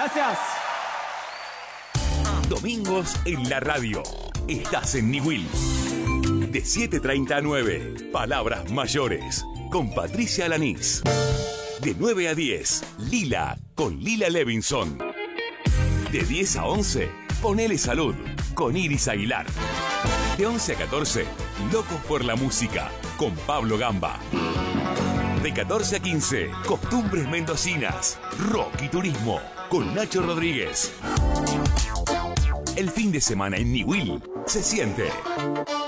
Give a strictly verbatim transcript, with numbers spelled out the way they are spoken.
gracias. Domingos en la radio. Estás en Niwil. De siete treinta a nueve, Palabras Mayores, con Patricia Alanís. De nueve a diez, Lila, con Lila Levinson. De diez a once, Ponele Salud, con Iris Aguilar. De once a catorce, Locos por la Música, con Pablo Gamba. De catorce a quince, Costumbres Mendocinas, Rock y Turismo, con Nacho Rodríguez. El fin de semana en Niwil se siente.